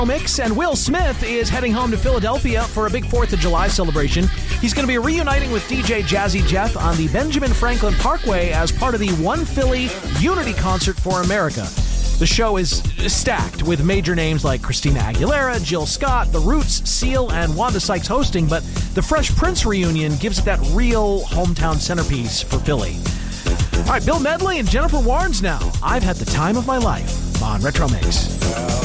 Mix, and Will Smith is heading home to Philadelphia for a big 4th of July celebration. He's going to be reuniting with DJ Jazzy Jeff on the Benjamin Franklin Parkway as part of the One Philly Unity Concert for America. The show is stacked with major names like Christina Aguilera, Jill Scott, The Roots, Seal, and Wanda Sykes hosting, but the Fresh Prince reunion gives it that real hometown centerpiece for Philly. All right, Bill Medley and Jennifer Warnes now. I've had the time of my life on Retro Mix.